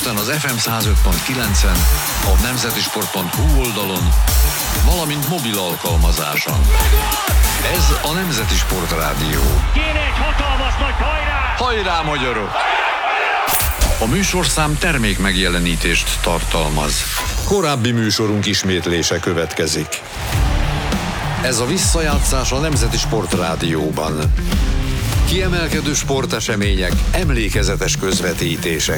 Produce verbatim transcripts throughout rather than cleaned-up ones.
Budapesten az ef em száz öt pont kilencen, a nemzetisport pont hu oldalon, valamint mobil alkalmazáson. Ez a Nemzeti Sport Rádió. Kéne egy hatalmas nagy hajrá! Hajrá, magyarok! A műsorszám termék megjelenítést tartalmaz. Korábbi műsorunk ismétlése következik. Ez a visszajátszás a Nemzeti Sport Rádióban. Kiemelkedő sportesemények, emlékezetes közvetítések.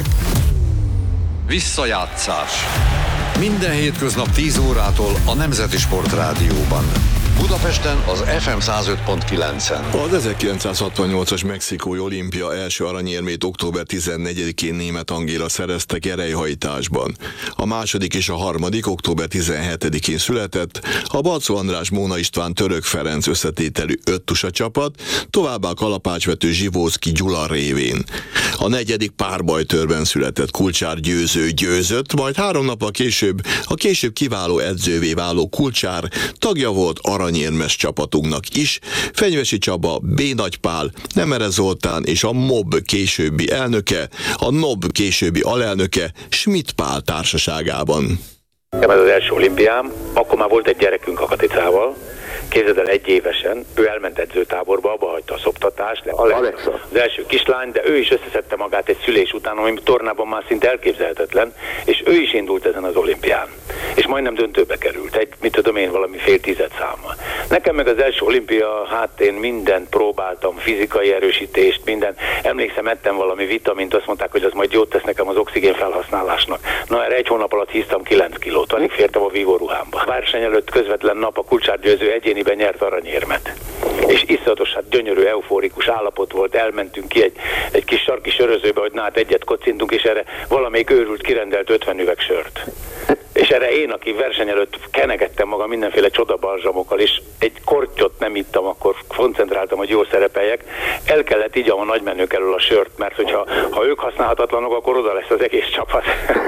Visszajátszás. Minden hétköznap tíz órától a Nemzeti Sport Rádióban. Budapesten az ef em száz öt pont kilencen. Az ezerkilencszázhatvannyolcas mexikói olimpia első aranyérmét október tizennegyedikén Németh Angéla szerezte gerelyhajtásban. A második és a harmadik október tizenhetedikén született, a Balczó András Móna István Török Ferenc összetételű öttusa csapat, továbbá kalapácsvető Zsivóczky Gyula révén. A negyedik párbajtőrben született Kulcsár Győző győzött, majd három nappal később a később kiváló edzővé váló Kulcsár tagja volt aranyérmes csapatunknak is, Fenyvesi Csaba, B. Nagy Pál, Nemere Zoltán és a MOB későbbi elnöke, a NOB későbbi alelnöke Schmidt Pál társaságában. Ez az első olimpiám, akkor már volt egy gyerekünk a Katicával, képzeld el, egy évesen, ő elment edzőtáborba, abba hagyta a szoptatást, Alexa, az első kislány, de ő is összeszedte magát egy szülés után, ami tornában már szinte elképzelhetetlen, és ő is indult ezen az olimpián. És majdnem döntőbe került, egy, mit tudom én, valami fél tized számmal. Nekem meg az első olimpia, hát én mindent próbáltam, fizikai erősítést, minden. Emlékszem, ettem valami vitamint, azt mondták, hogy az majd jót tesz nekem az oxigén felhasználásnak. Na, erre egy hónap alatt híztam kilenc kilót, alig fértem a vívóruhámba. Verseny előtt közvetlen nap a Kulcsár Győző egyéniben nyert aranyérmet. És iszonyatos, hát gyönyörű, eufórikus állapot volt, elmentünk ki egy, egy kis sarki sörözőbe, hogy na hát egyet kocintunk, és erre valamelyik őrült kirendelt ötven üveg sört. És erre én, aki verseny előtt kenegettem magam mindenféle csodabalzsamokkal, és egy kortyot nem ittam, akkor koncentráltam, hogy jól szerepeljek, el kellett igyam a nagymenők elől a sört, mert hogyha ha ők használhatatlanok, akkor oda lesz az egész csapat.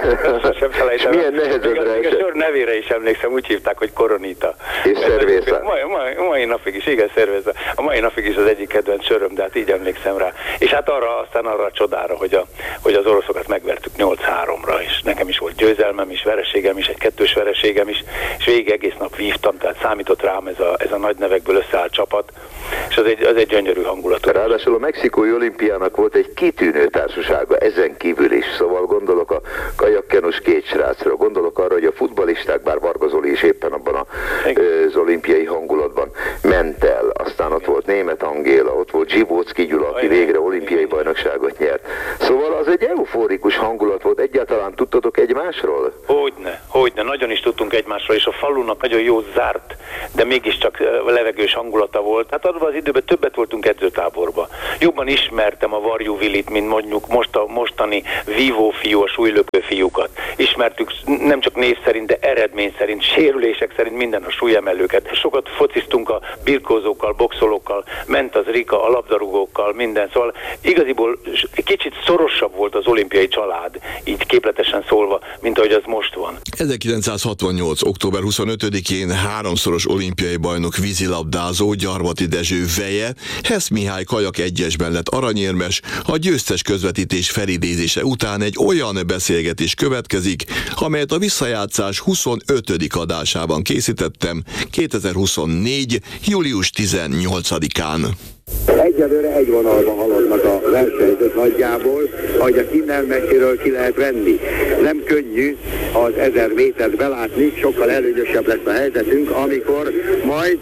Sem felejtem. Milyen nehezedre a sör nevére is emlékszem, úgy hívták, hogy Koronita. És szervészá. Mai, mai, mai napig is, igen, szervészá. A mai napig is az egyik kedvenc söröm, de hát így emlékszem rá. És hát arra, aztán arra a csodára, hogy, a, hogy az oroszokat megvertük nyolc háromra, és nekem is volt győzelmem is, vereségem is, egy kettős vereségem is, és végig egész nap vívtam, tehát számított rám ez a, ez a nagy nevekből összeállt csapat, és az egy, az egy gyönyörű hangulat. Ráadásul a mexikói olimpiának volt egy kitűnő társasága, ezen kívül is, szóval gondolok a kajakkenus két srácra, gondolok arra, hogy a futballisták, bár Varga Zoli is éppen abban a, az olimpiai hangulatban ment el, aztán ott volt Németh Angéla, ott volt Zsivóczky Gyula, aki végre olimpiai bajnokságot nyert. Szóval az egy eufórikus hangulat volt, egyáltalán tudtatok egymásról? Hogyne, hogyne, nagyon is tudtunk egymásról, és a falunak nagyon jó zárt, de mégiscsak levegős hangulata volt. Hát abban az időben többet voltunk edzőtáborba. Jobban ismertem a Varjú Vilit, mint mondjuk most a mostani vívó fiú, a súlylökő fiúkat. Ismertük nem csak név szerint, de eredmény szerint, sérülések szerint minden a súlyemelőket. Sokat fociztunk a birkózókkal, boxolókkal, ment az Rika, a labdarúgókkal, minden. Szóval igaziból kicsit szorosabb volt az olimpiai család, így képletesen szólva, mint ahogy az most van. ezerkilencszázhatvannyolc. október huszonötödikén háromszoros olimpiai bajnok vízilabdázó Gyarmati Dezső veje, Hess Mihály kajak egyesben lett aranyérmes, a győztes közvetítés felidézése után egy olyan beszélgetés következik, amelyet a visszajátszás huszonötödik adásában készítettem kétezer-huszonnégy. július tizennyolcadikán. Egyelőre egy vonalban haladnak a versenyzők nagyjából, ahogy a innen messziről ki lehet venni. Nem könnyű az ezer métert belátni, sokkal előnyösebb lesz a helyzetünk, amikor majd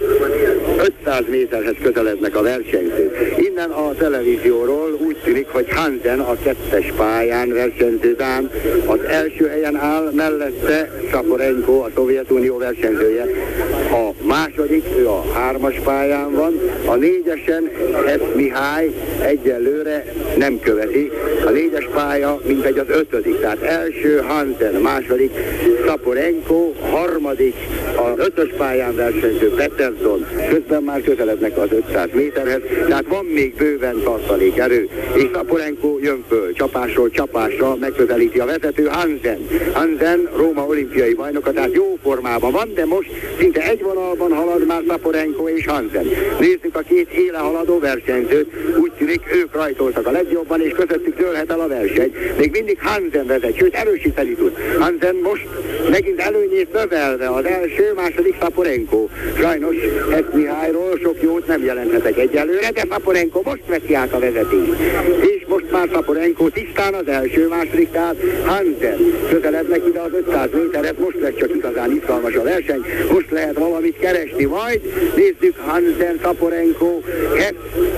ötszáz méterhez közelednek a versenyzők. Innen a televízióról úgy tűnik, hogy Hansen a kettes pályán versenyző dán az első helyen áll, mellette Saporenko, a Szovjetunió versenyzője. A második, ő a hármas pályán van, a négyesen Hess Mihály egyelőre nem követi. A négyes pálya mintegy az ötödik, tehát első Hansen, második Szaporenko, harmadik a ötös pályán versenyző Pettersson, közben már közelednek az ötszáz méterhez, tehát van még bőven tartalék erő, és Szaporenko jön föl, csapásról csapásra megközelíti a vezető Hansen. Hansen Róma olimpiai bajnoka, tehát jó formában van, de most szinte egy vonalban halad már Szaporenko és Hansen. Nézzük a két éle haladó versenyzőt, úgy tűnik ők rajtoltak a legjobban, és közöttük dőlhet el a verseny. Még mindig Hansen vezet, sőt erősíteni tud. Hansen most megint előnyét növelve, az első, második Szaporenko. Sajnos ezt Mihályról sok jót nem jelenthetek egyelőre, de Szaporenko most veszi át a vezetést. És most már Szaporenko tisztán az első, második, tehát Hansen közelednek ide az ötszáz méteret, most lesz csak igazán izgalmas a verseny, most lehet valamit keresni majd. Nézzük Hansen, Szaporenko, Hess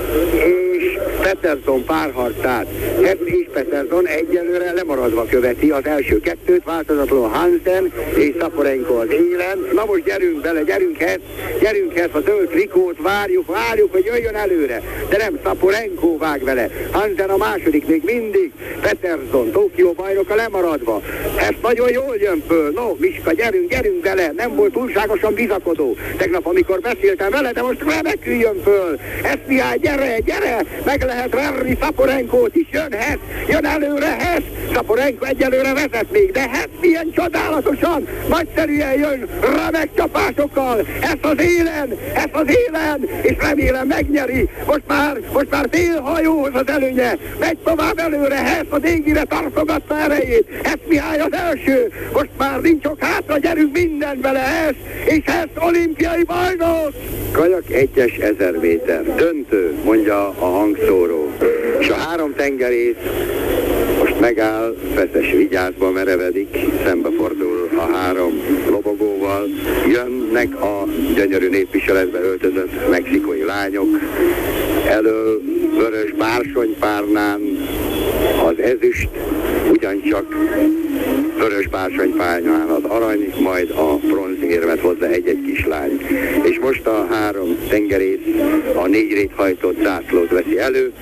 és Pettersson párharcát. Hess és Pettersson egyelőre lemaradva követi az első kettőt, változatlanul Hansen és Szaporenko az élen. Na most gyerünk bele, gyerünk Hess, gyerünk Hess, a zöld trikót várjuk, várjuk, hogy jöjjön előre, de nem, Szaporenko vág vele. Hansen a második még mindig, Pettersson, Tokió bajnoka lemaradva. Ez nagyon jól jön föl. No, Miska, gyerünk, gyerünk bele, nem volt túlságosan bizakodó tegnap, amikor beszéltem vele, de most remekül jön föl. Ez Mihály, gyere, gyere, meg lehet verni Szaporenkót is, jön Hess, jön előre Hess, Szaporenko egyelőre vezet még, de Hess milyen csodálatosan, nagyszerűen jön, remek csapásokkal, ez az élen, ez az élen, és remélem megnyeri, most már, most már fél hajóhoz az előnye, megy tovább előre, Hess az égire tartogatta erejét, Hess Mihály az első, most már nincs ok hátra, gyerünk minden vele, Hess, és Hess olimpiai bajnok! Kajak egyes ezer méter, döntő, mondja a hangszóró, és a három tengerész most megáll, feszes vigyázba merevedik, szembefordul a három lobogóval, jönnek a gyönyörű népviseletbe öltözött mexikói lányok, elől vörös bársonypárnán az ezüst, ugyancsak vörös bársonypárnán az arany, majd a bronzérmet hozza egy-egy kislány. És most a három tengerész a négy réthajtott zászlót veszi elő,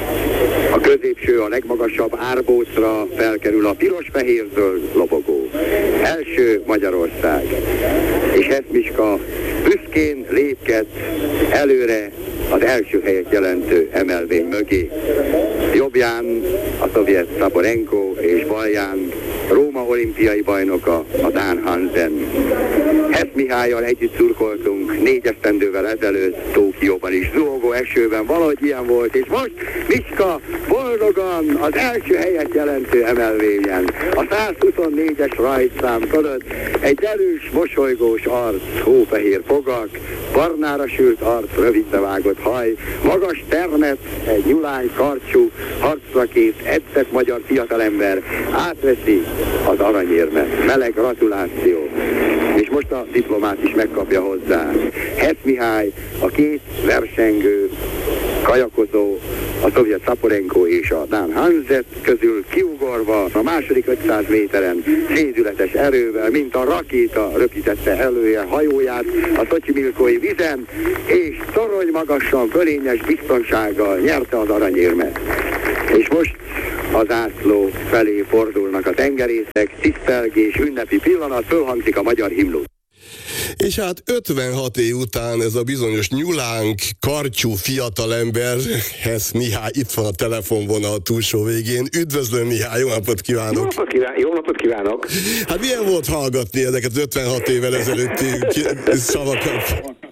a középső, a legmagasabb árbócra felkerül a piros-fehér-zöld lobogó. Első Magyarország. És Hess Miska büszkén lépked előre az első helyet jelentő emelvény mögé. Jobbján a szovjet Szaporenko és balján Róma olimpiai bajnoka, a dán Hansen. Hess Mihállyal együtt szurkoltunk négy esztendővel ezelőtt Tokióban is, zuhogó esőben, valahogy ilyen volt, és most Miska boldogan az első helyet jelentő emelvényen. A százhuszonnégyes rajtszám fölött egy erős, mosolygós arc, hófehér fogak, barnára sült arc, rövidre vágott haj, magas termet, egy nyulány karcsú, harcra kész, edzett magyar fiatalember átveszi az aranyérmet. Meleg gratuláció. És most a diplomát is megkapja hozzá. Hess Mihály, a két versengő, kajakozó, a szovjet Szaporenko és a dán Hansen közül kiugorva a második ötszáz méteren szédületes erővel, mint a rakéta röpítette elője hajóját a Szotyimilkói vizen, és torony magasan, fölényes biztonsággal nyerte az aranyérmet. És most a zászló felé fordulnak a tengerészek, tisztelgés, ünnepi pillanat, fölhangzik a magyar himnusz. És hát ötvenhat év után ez a bizonyos nyulánk, kartyú fiatalember, Hess Mihály, itt van a telefonvonal túlsó végén. Üdvözlöm, Mihály, jó napot kívánok! Jó napot, kíván, jó napot kívánok! Hát milyen volt hallgatni ezeket ötvenhat évvel ezelőtti szavakat?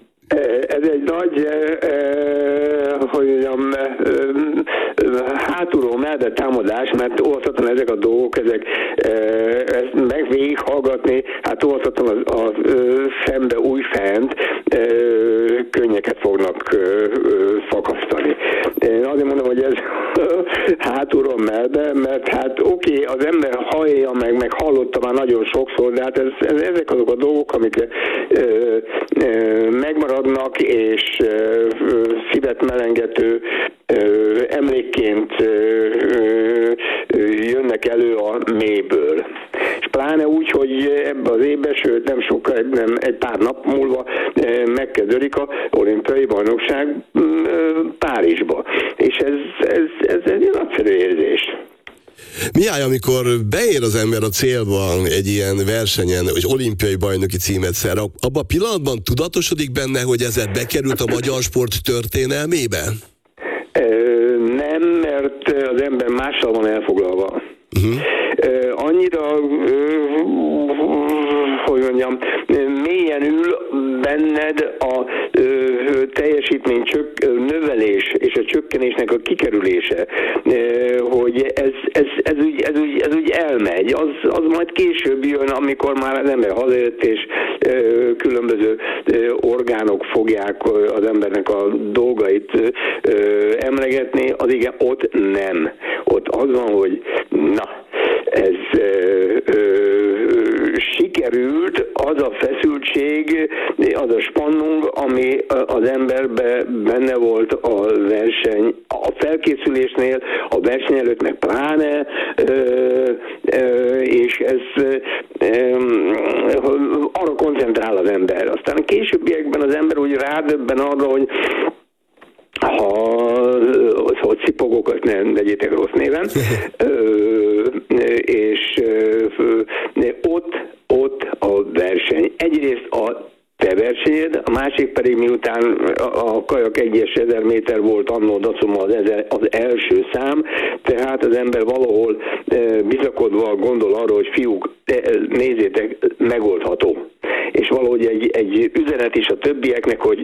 Ez egy nagy, hogy mondjam, hátulról mellett támadás, mert olszatlan ezek a dolgok, ezek ezt meg végig hallgatni, hát olszatlan az, az szembe újfent könnyeket fognak szakasztani. Én azért mondom, hogy ez hátulról mellett, mert hát oké, okay, az ember hallja, meg, meg hallotta már nagyon sokszor, de hát ez, ez, ezek azok a dolgok, amik ö, ö, megmaradnak, és ö, szívet melengető ö, emlékként ö, ö, jönnek elő a mélyből. És pláne úgy, hogy ebben az évben, sőt nem sokkal, nem, egy pár nap múlva ö, megkezdődik a olimpiai bajnokság ö, Párizsba. És ez, ez, ez egy nagyszerű érzés. Mihály, amikor beér az ember a célba egy ilyen versenyen, hogy olimpiai bajnoki címet szer, abban a pillanatban tudatosodik benne, hogy ezzel bekerült a magyar sport történelmébe? Nem, mert az ember mással van elfoglalva. Uh-huh. Annyira, hogy mondjam, mélyen ül benned a teljesítmény csök, növelés és a csökkenésnek a kikerülése, hogy ez, ez, ez, úgy, ez, úgy, ez úgy elmegy. Az, az majd később jön, amikor már az ember hazajött, és különböző orgánok fogják az embernek a dolgait emlegetni, az igen, ott nem. Ott az van, hogy na, ez ö, ö, sikerült, az a feszültség, az a spannung, ami az emberben benne volt a verseny, a felkészülésnél, a verseny előtt meg pláne, ö, ö, és ez ö, arra koncentrál az ember. Aztán a későbbiekben az ember úgy rádöbben arra, hogy ha hogy szipogok, azt nem vegyétek rossz néven, és ott, ott a verseny. Egyrészt a te versenyed, a másik pedig miután a kajak egyes ezer méter volt annó dacuma az, az első szám, tehát az ember valahol bizakodva gondol arra, hogy fiúk, nézzétek, megoldható. És valahogy egy, egy üzenet is a többieknek, hogy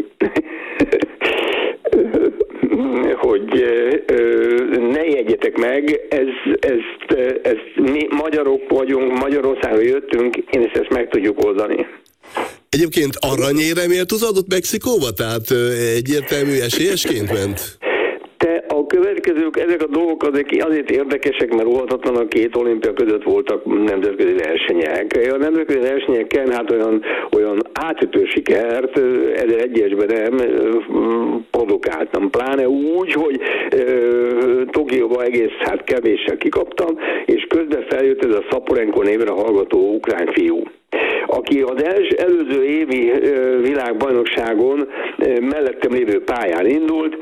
hogy ne jegyetek meg, ez, ezt, ezt mi magyarok vagyunk, Magyarországra jöttünk, én ezt, ezt meg tudjuk oldani. Egyébként aranyéremért húzódott Mexikóba? Tehát egyértelmű esélyesként ment? Te a következők, ezek a dolgok azért, azért érdekesek, mert óhatatlan a két olimpia között voltak nemzetközi versenyek. A nemzetközi versenyeken hát olyan, olyan átütő sikert ezeregyesben nem produkáltam. Pláne úgy, hogy e, Tokióba egész hát kevéssel kikaptam, és közben feljött ez a Szaporenko névre hallgató ukrán fiú, aki az els, előző évi e, világbajnokságon e, mellettem lévő pályán indult,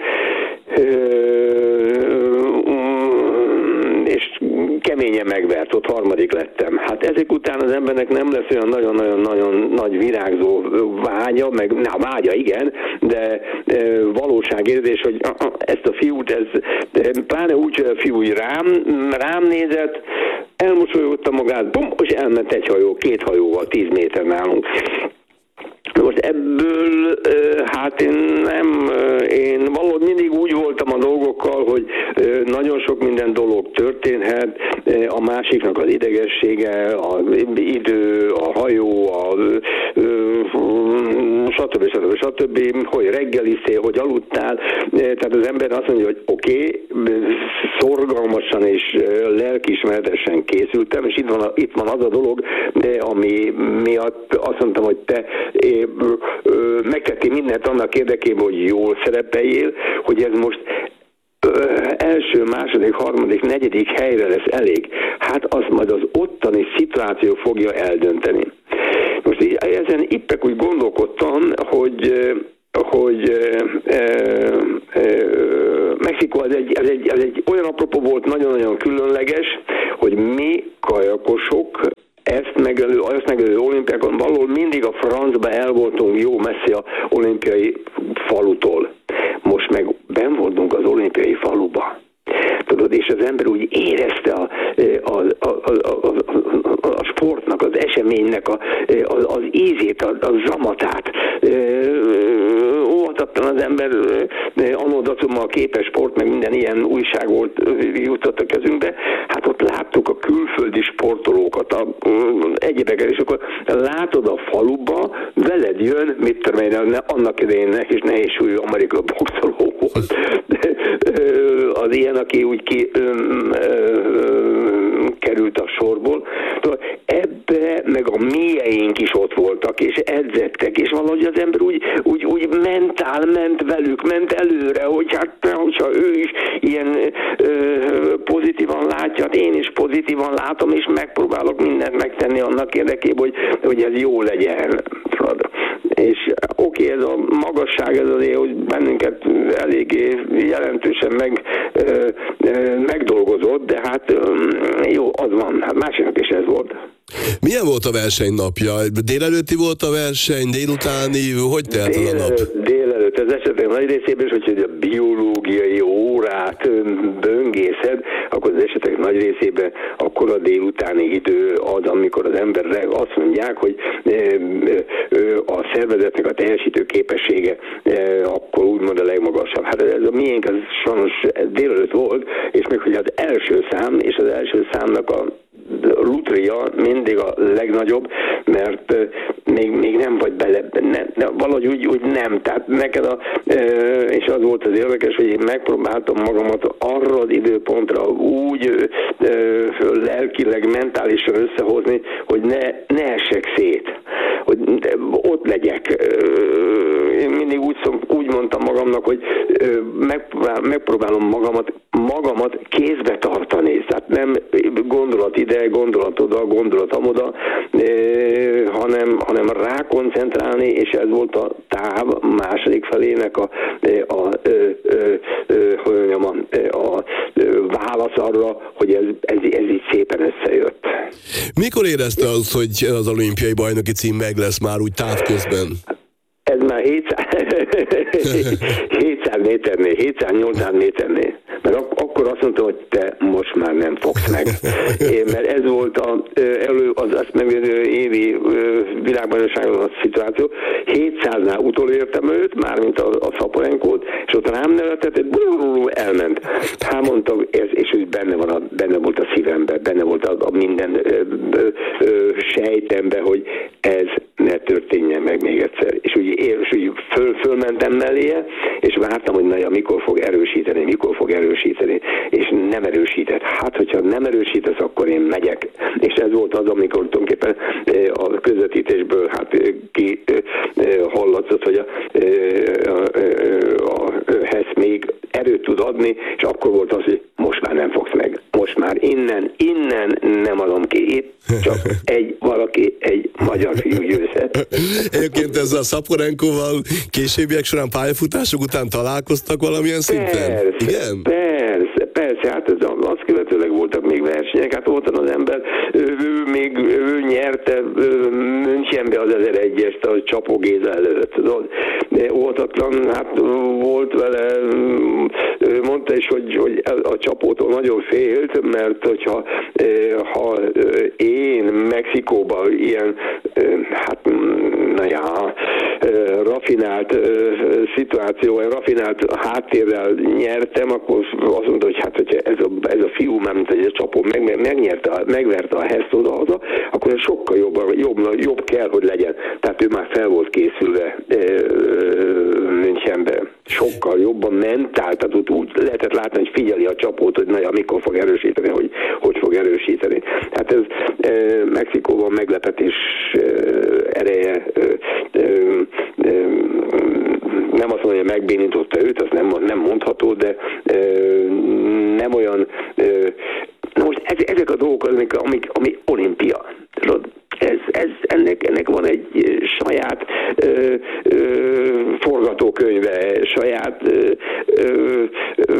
és keményen megvert, ott harmadik lettem. Hát ezek után az embernek nem lesz olyan nagyon-nagyon-nagyon nagy virágzó vágya, meg na, vágya igen, de e, valóságérzés, hogy a, a, ezt a fiút, ez pláne úgy, hogy a fiú rám, rám nézett, elmosolyogta magát, bum, és elment egy hajó, két hajóval, tíz méter nálunk. Most ebből, hát én nem, én valahogy mindig úgy voltam a dolgokkal, hogy nagyon sok minden dolog történhet, a másiknak az idegessége, az idő, a hajó, a stb. stb. stb. Hogy reggeliztél, hogy aludtál, tehát az ember azt mondja, hogy oké, okay, szorgalmasan és lelkiismeretesen készültem, és itt van, a, itt van az a dolog, ami miatt azt mondtam, hogy te megtettél mindent annak érdekében, hogy jól szerepeljél, hogy ez most első, második, harmadik, negyedik helyre lesz elég. Hát azt majd az ottani szituáció fogja eldönteni. Most ezen éppek úgy gondolkodtam, hogy hogy e, e, Mexikó az egy, az, egy, az egy olyan apropó volt, nagyon-nagyon különleges, hogy mi kajakosok ezt megelő, ezt megelő olimpiákon valahol mindig a francba el voltunk jó messze a olimpiai falutól. Most meg benn voltunk az olimpiai faluba. Tudod, és az ember úgy érezte a, a, a, a, a, a sportnak, az eseménynek a, a, az ízét, a, a zamatát. Óvatatlan az ember anno dacummal a képes sport, meg minden ilyen újság volt, jutott a kezünkbe. Hát ott láttuk a külföldi sportolókat, a, egyébeket, és akkor látod a faluba, veled jön, mit tudom én, annak idején és nehéz súlyú amerikai boxoló volt. Az ilyen, aki úgy ki, ö, ö, ö, került a sorból. Ebbe meg a mélyeink is ott voltak, és edzettek, és valahogy az ember úgy, úgy, úgy mentál, ment velük, ment előre, hogy hát, hogyha ő is ilyen ö, pozitívan látja, hát én is pozitívan látom, és megpróbálok mindent megtenni annak érdekében, hogy, hogy ez jó legyen. És oké, okay, ez a magasság, ez azért, hogy bennünket eléggé jelentősen meg, ö, ö, megdolgozott, de hát ö, van, hát másiknak is ez volt. Milyen volt a verseny napja? Délelőtti volt a verseny, délutáni, hogy telt az a nap? Délelőtt, az esetek nagy részében is, hogy a biológiai órát böngészed, akkor az esetek nagy részében akkor a délutáni idő az, amikor az emberre azt mondják, hogy a szervezetnek a teljesítő képessége akkor úgymond a legmagasabb. Hát ez a miénk, az sajnos délelőtt volt, és még hogy az első szám, és az első számnak a lutria mindig a legnagyobb, mert még, még nem vagy bele, ne, valahogy úgy, úgy nem, tehát neked a, és az volt az érdekes, hogy én megpróbáltam magamat arra az időpontra úgy lelkileg, mentálisan összehozni, hogy ne, ne essek szét, hogy ott legyek. Én mindig úgy, úgy mondtam magamnak, hogy megpróbál, megpróbálom magamat, magamat kézbe tartani, tehát nem gondolat ide, gondolat oda, gondolat amoda, hanem, hanem rákoncentrálni, és ez volt a táv második felének a, a, a, a, a, a válasz arra, hogy ez, ez, ez így szépen összejött. Mikor érezte az, hogy az olimpiai bajnoki cím meg lesz már úgy távközben? Ez már hétszáz méternél, hétszáz-nyolcszáz méternél. Mert ak- akkor azt mondtam, hogy te most már nem fogsz meg. Én, mert ez volt a, elő, az azt megvédő évi világbajnokságon a szituáció. hétszáznál utolértem őt, mármint a, a Szaporenkót, és ott rám nevetett, elment. Hát mondtam, ez, és úgy benne, van a, benne volt a szívemben, benne volt a, a minden ö, ö, ö, sejtemben, hogy ez ne történjen meg még egyszer. És úgy, és úgy föl, fölmentem melléje, és vártam, hogy na, mikor fog erősíteni, mikor fog erősíteni, és nem erősített. Hát, hogyha nem erősítesz, akkor én megyek. És ez volt az, amikor tulajdonképpen a közvetítésből hát ki hallatszott, hogy a, a, a, a Hess még erőt tud adni, és akkor volt az, hogy most már nem fogsz meg. Most már innen, innen nem adom ki. Itt csak egy valaki, egy magyar fiú győzhet. Egyébként ezzel a Szaporenkóval későbbiek során pályafutások után találkoztak valamilyen szinten? Persze, igen? Persze, persze, hát ez, azt követőleg voltak még versenyek, hát voltan az ember, ő, ő még ő nyerte Münchenbe az ezeregyest a Csapó Géza előtt, tudod? Óhatatlan, hát volt vele, ő mondta is, hogy, hogy a Csapótól nagyon félt, mert hogyha ha én Mexikóban ilyen, hát na ja, rafinált szituáció, rafinált háttérrel nyertem, akkor azt mondta, hogy hát, hogyha ez a, ez a fiú már, mint egy Csapó meg, megnyerte, megverte a Heszt oda-haza, akkor ez sokkal jobb, jobb, jobb kell, hogy legyen. Tehát ő már fel volt készülve Münchenbe. Sokkal jobban mentál, tehát úgy, úgy lehetett látni, hogy figyeli a Csapót, hogy na, mikor fog erősíteni, hogy hogy fog erősíteni. Hát ez e, Mexikóban meglepetés e, ereje e, e, e, nem azt mondom, hogy megbénította őt, az nem, nem mondható, de e, nem olyan e, na most ezek a dolgok, amik, amik, ami olimpia. Ez, ez, ennek, ennek van egy saját ö, ö, forgatókönyve, saját ö, ö, ö,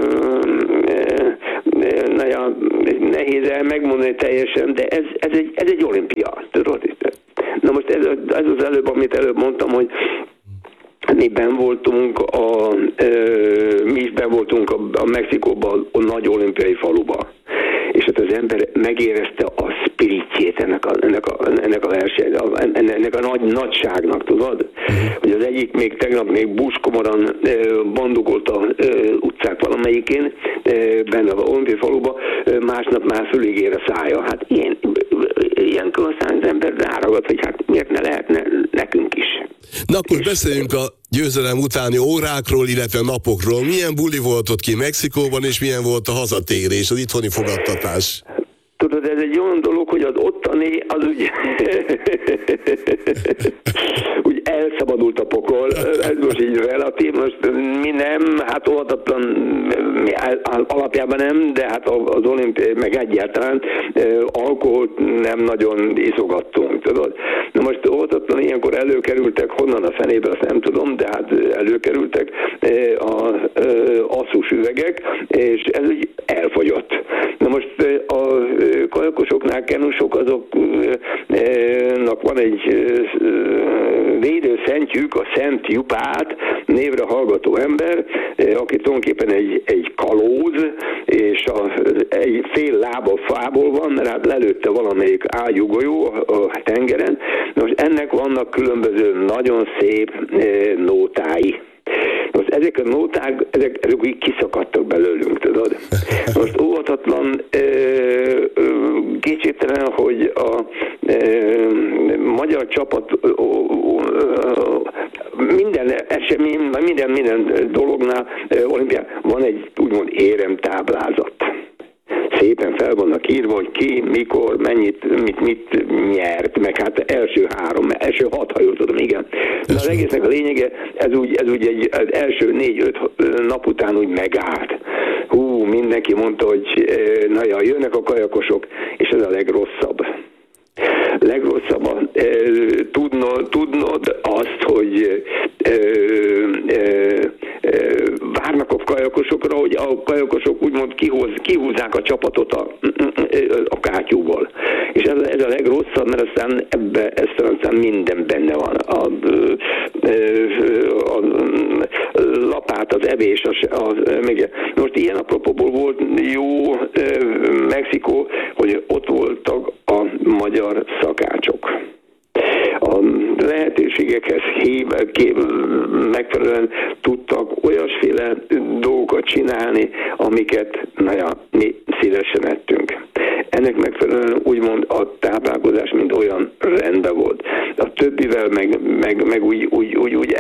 ö, na ja, nehéz el megmondani teljesen, de ez, ez, egy, ez egy olimpia, tudod? Na most ez, ez az előbb, amit előbb mondtam, hogy mi benn voltunk, a, ö, mi is benn voltunk a, a Mexikóban, a nagy olimpiai faluba. És hát az ember megérezte a spiritjét ennek a, ennek a, ennek a verseny, ennek a nagy nagyságnak, tudod? Hogy az egyik még tegnap még buskomoran bandugolt a utcák valamelyikén, benne a olimpiai faluba, másnap már fülig ér a szája. Hát ilyen, ilyenkor aztán az ember ráragad, hogy hát miért ne lehetne nekünk is. Na akkor beszéljünk a győzelem utáni órákról, illetve napokról. Milyen buli volt ott ki Mexikóban, és milyen volt a hazatérés, az itthoni fogadtatás? Tudod, ez egy olyan dolog, hogy az ottani, az úgy, úgy megszabadult a pokol, ez most így relatív, most mi nem, hát óvatatlan mi alapjában nem, de hát az olimpiai, meg egyáltalán alkoholt nem nagyon iszogattunk, tudod. Na most óvatatlan ilyenkor előkerültek, honnan a fenében, azt nem tudom, de hát előkerültek az asszus üvegek, és ez így elfogyott. Na most a kajakosoknál, kenusok, azoknak van egy védőszentjük, a Szent Jupát névre hallgató ember, aki tulajdonképpen egy, egy kalóz, és a, egy fél lába fából van, mert hát lelőtte valamelyik ágyúgolyó a tengeren. Most ennek vannak különböző nagyon szép nótái. Most ezek a nóták, ezek, ezek úgy kiszakadtak belőlünk, tudod. Most óvatatlan, kétségtelen, hogy a e, magyar csapat ö, ö, minden esemény, minden, minden dolognál olimpián van egy úgymond éremtáblázat. Szépen fel vannak írva, hogy ki, mikor, mennyit, mit, mit nyert, meg hát első három, első hat, ha jól tudom, igen. De az egésznek a lényege, ez úgy, ez úgy egy, az első négy-öt nap után úgy megállt. Hú, mindenki mondta, hogy na ja, jönnek a kajakosok, és ez a legrosszabb. Legrosszabb e, tudnod, tudnod azt, hogy e, e, e, várnak a kajakosokra, hogy a kajakosok úgymond kihoz, kihúzzák a csapatot a, a kátyúból. És ez, ez a legrosszabb, mert aztán ebbe, ezt aztán minden benne van. A, a, a, a lapát, az evés, az, az, még, most ilyen apropóból volt jó Mexikó, hogy ott voltak a magyar szakácsok. A lehetőségekhez hív, kép, megfelelően tudtak olyasféle dolgokat csinálni, amiket na ja, mi szívesen ettünk. Ennek megfelelően úgymond a táplálkozás mind olyan rendben volt. A többivel meg, meg, meg úgy, úgy, úgy, úgy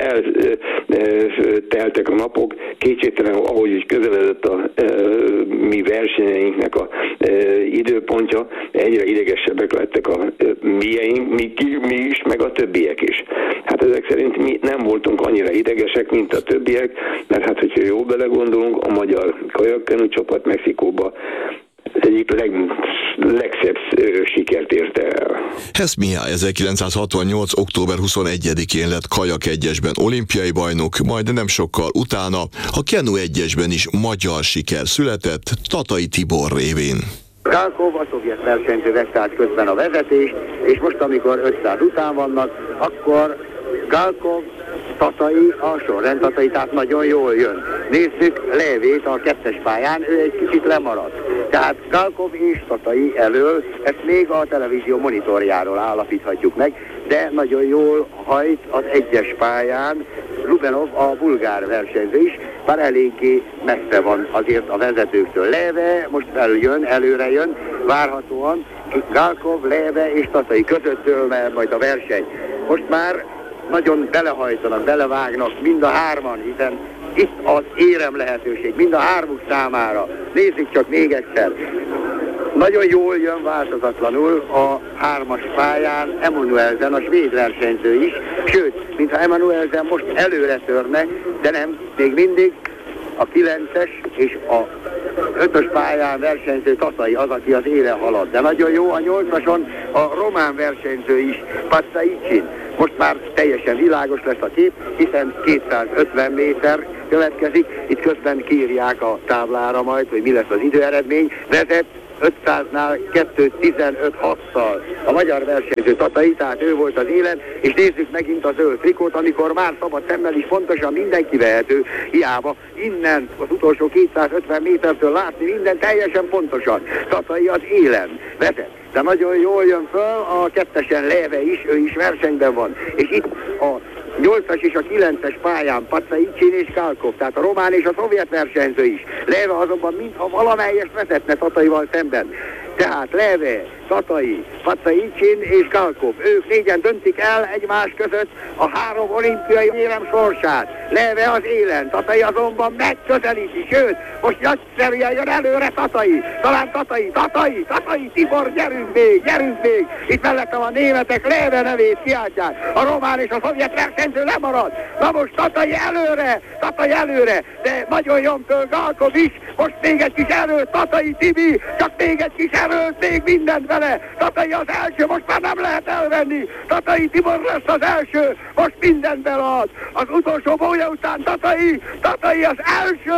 elteltek a napok, kétségtelen, ahogy is közeledett a e, mi versenyeinknek a e, időpontja, egyre idegesebbek lettek a e, mieink, mi, mi is, meg a többiek is. Hát ezek szerint mi nem voltunk annyira idegesek, mint a többiek, mert hát, hogyha jól belegondolunk, a magyar kajakkenu csapat Mexikóba egyik leg, legszebb sikert érte el. Hess Mihály ezerkilencszázhatvannyolc. október huszonegyedikén lett kajak egyesben olimpiai bajnok, majd nem sokkal utána a kenu egyesben is magyar siker született Tatai Tibor révén. Galkov a szovjet versenyző vette át közben a vezetést, és most, amikor ötszáz után vannak, akkor Galkov, Tatai, a sorrend Tatai, tehát nagyon jól jön. Nézzük Lévét a kettes pályán, ő egy kicsit lemaradt. Tehát Galkov és Tatai elől, ezt még a televízió monitorjáról állapíthatjuk meg, de nagyon jól hajt az egyes pályán Rubenov, a bulgár versenyző is, bár eléggé messze van azért a vezetőktől. Léve most eljön, előre jön, várhatóan Galkov, Léve és Tatai közöttől mert majd a verseny. Most már nagyon belehajtanak, belevágnak mind a hárman, hiszen itt az érem lehetőség, mind a hármuk számára. Nézzük csak még egyszer. Nagyon jól jön változatlanul a hármas pályán Emanuelsen, a svéd versenyző is, sőt, mintha Emanuelsen most előre törne, de nem, még mindig a kilences és a ötös pályán versenyző Tatai az, aki az élen halad. De nagyon jó a nyolcason a román versenyző is, Pacaicin. Most már teljesen világos lesz a kép, hiszen kétszázötven méter következik. Itt közben kiírják a táblára majd, hogy mi lesz az időeredmény. Vezet ötszáznál kettő tizenöt hattal a magyar versenyző Tatai, tehát ő volt az élen, és nézzük megint a zöld trikót, amikor már szabad szemmel is pontosan mindenki vehető, hiába innen az utolsó kétszázötven métertől látni minden teljesen pontosan. Tatai az élen vezet, de nagyon jól jön föl, a kettesen Léve is, ő is versenyben van, és itt a nyolcas és a kilences pályán Pacaicin és Galkov, tehát a román és a szovjet versenyző is. Léve azonban mintha valamelyest vezetne Tataival szemben. Tehát Leve, Tatai, Pacaicsin és Galkov. Ők négyen döntik el egymás között a három olimpiai érem sorsát. Leve az élen, Tatai azonban megközelíti, sőt, most nagyszerűen jön előre Tatai. Talán Tatai, Tatai, Tatai, Tibor, gyerünk még, gyerünk még. Itt mellettem a németek Leve nevét kiáltják. A román és a szovjet versenyző lemarad. Na most Tatai előre, Tatai előre, de nagyon jön föl Galkov is. Most még egy kis erőt, Tatai, Tibi, csak még egy kis erőt, még mindent vele. Tatai az első, most már nem lehet elvenni. Tatai Tibor lesz az első, most mindent belead. Az utolsó bója után Tatai, Tatai az első.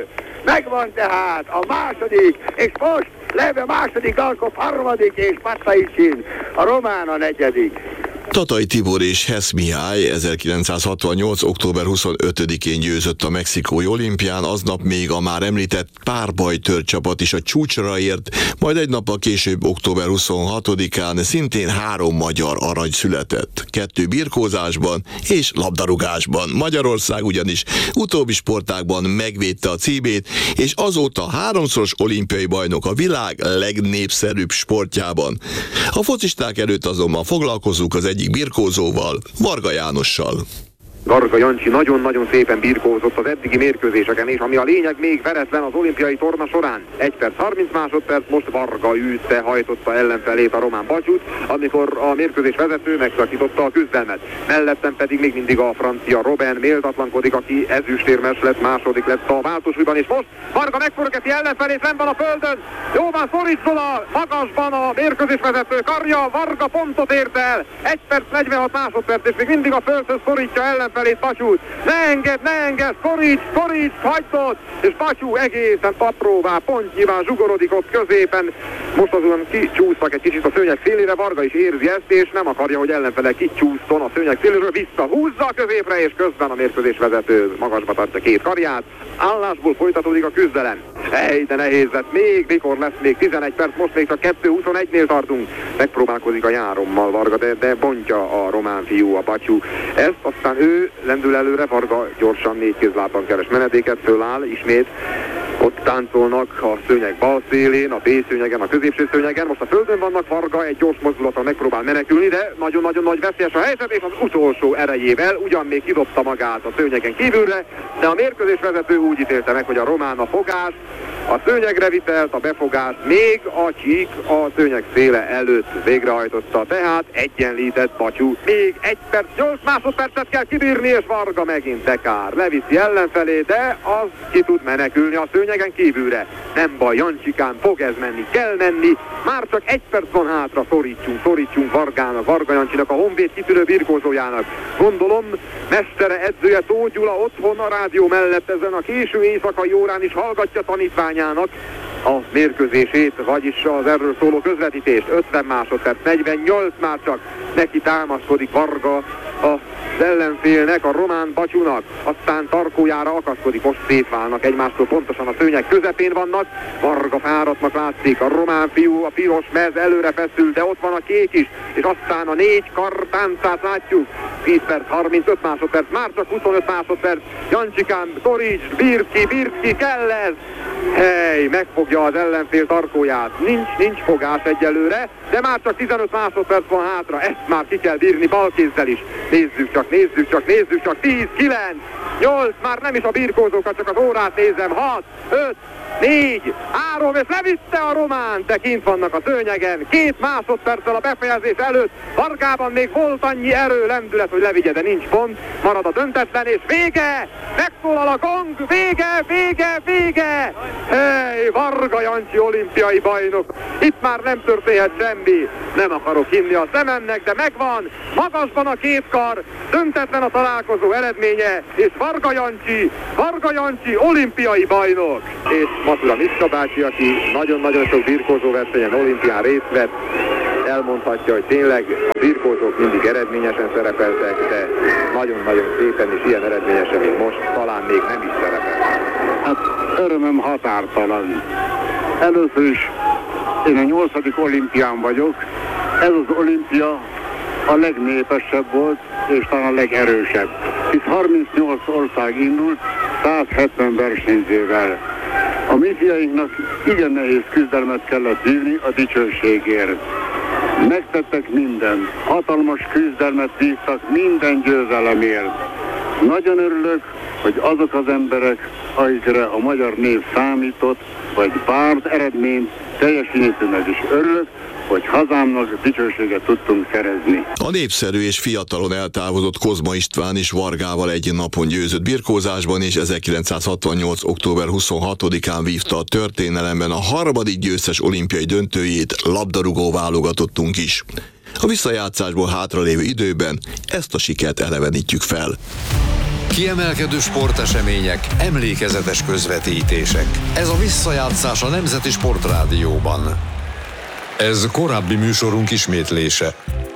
Megvan tehát a második, és most Leve második, Galkov harmadik, és Pacaicsin a román a negyedik. Tatai Tibor és Hess Mihály ezerkilencszázhatvannyolc. október huszonötödikén győzött a mexikói olimpián, aznap még a már említett párbajtör csapat is a csúcsra ért, majd egy nappal később, október huszonhatodikán szintén három magyar arany született. Kettő birkózásban és labdarúgásban. Magyarország ugyanis utóbbi sportágban megvédte a címét, és azóta háromszoros olimpiai bajnok a világ legnépszerűbb sportjában. A focisták előtt azonban foglalkozunk az egyik birkózóval, Varga Jánossal. Varga Jancsi nagyon-nagyon szépen birkózott az eddigi mérkőzéseken, és ami a lényeg, még veretlen az olimpiai torna során. egy perc harminc másodperc, most Varga űzte, hajtotta ellenfelét, a román Bacsút, amikor a mérkőzés vezető megszakította a küzdelmet. Mellettem pedig még mindig a francia Robben méltatlankodik, aki ezüstérmes lett, második lett a váltósúlyban, és most Varga megforgeti ellenfelét, fenn van a földön, jóban szorítson a magasban a mérkőzés vezető karja, Varga pontot ért el, egy perc negyvenhat másodperc, és még mindig a földhöz szorítja ellen felé Bacsút. Ne enged, ne enged, szoríts, szoríts, hagytott, és Bacsú egészen papróvá, pontnyilván zsugorodik ott középen. Most azon kicsúsztak egy kicsit a szőnyeg szélére, Varga is érzi ezt, és nem akarja, hogy ellenfele kicsúszton a szőnyeg széléről, visszahúzza a középre, és közben a mérkőzés vezető magasba tartja két karját. Állásból folytatódik a küzdelem. Ej, de nehéz lett, még mikor lesz még tizenegy perc, most még csak kettő huszonegynél tartunk. Megpróbálkozik a járommal Varga, de, de bontja a román fiú, a Bacsú. Ezt aztán ő lendül előre, Varga gyorsan négy kézlábban keres menedéket, föláll ismét. Ott táncolnak a szőnyeg bal szélén, a B szőnyegen, a középső szőnyegen. Most a földön vannak, Varga egy gyors mozdulattal megpróbál menekülni, de nagyon-nagyon nagy veszélyes a helyzet, és az utolsó erejével ugyan még kidobta magát a szőnyegen kívülre, de a mérkőzés vezető úgy ítélte meg, hogy a román a fogás, a szőnyegre vitelt, a befogást még a csík a szőnyeg széle előtt végrehajtotta, tehát egyenlített Bacsú. Még egy perc, nyolc másodpercet kell kibírni, és Varga megint tekár. Leviszi ellenfelé, de az ki tud menekülni a szőnyegen kívülre. Nem baj, Jancsikán, fog ez menni, kell menni. Már csak egy perc van hátra, szorítsunk, szorítsunk Vargának, Varga Jancsinak, a Honvéd kitűnő birkózójának. Gondolom, mestere, edzője Tóth Gyula otthon a rádió mellett ezen a késő éjszakai órán is hallgatja tanítványának a mérkőzését, vagyis az erről szóló közvetítést. ötven másodperc, negyvennyolc már csak, neki támaszkodik Varga az ellenfélnek, a román Bacsúnak, aztán tarkójára akaszkodik, most szétválnak egymástól, pontosan a szőnyeg közepén vannak, Varga fáradtnak látszik, a román fiú, a piros mez előre feszül, de ott van a kék is, és aztán a négy kar táncát látjuk, tíz perc, harmincöt másodperc, már csak huszonöt másodperc, Jancsikán, Torics, Birki, Birki, kell ez! Hely, megfogja az ellenfél tarkóját, nincs, nincs fogás egyelőre, de már csak tizenöt másodperc van hátra, ezt már ki kell bírni balkézzel is. Nézzük csak, nézzük csak, nézzük csak, tíz, kilenc, nyolc, már nem is a birkózókat, csak az órát nézem, hat, öt, négy, három, és levitte a román, de kint vannak a szőnyegen, két másodperccel a befejezés előtt, Vargában még volt annyi erő, lendület, hogy levigye, de nincs pont, marad a döntetlen, és vége, megszólal a gong, vége, vége, vége, hey, Varga Jancsi olimpiai bajnok, itt már nem történhet semmi, nem akarok hinni a szememnek, de megvan, magasban a két kar, döntetlen a találkozó eredménye, és Varga Jancsi, Varga Jancsi olimpiai bajnok, és Matura Miska bácsi, aki nagyon-nagyon sok birkózó versenyen, olimpián részt vett, elmondhatja, hogy tényleg a birkózók mindig eredményesen szerepeltek, de nagyon-nagyon szépen és ilyen eredményesen, mint most, talán még nem is szerepel. Hát örömöm határtalan. Először is én a nyolcadik olimpián vagyok. Ez az olimpia a legnépesebb volt, és talán a legerősebb. Itt harmincnyolc ország indult, százhetven versenyzővel. A mi fiainknak igen nehéz küzdelmet kellett vívni a dicsőségért. Megtettek mindent, hatalmas küzdelmet vívtak minden győzelemért. Nagyon örülök, hogy azok az emberek, akikre a magyar név számított, vagy párt eredményt teljesítenek is örülök, hogy hazámnak dicsőséget tudtunk szerezni. A népszerű és fiatalon eltávozott Kozma István is Vargával egy napon győzött birkózásban, és ezerkilencszázhatvannyolc. október huszonhatodikán vívta a történelemben a harmadik győztes olimpiai döntőjét, labdarúgó válogatottunk is. A visszajátszásból hátralévő időben ezt a sikert elevenítjük fel. Kiemelkedő sportesemények, emlékezetes közvetítések. Ez a visszajátszás a Nemzeti Sportrádióban. Ez korábbi műsorunk ismétlése.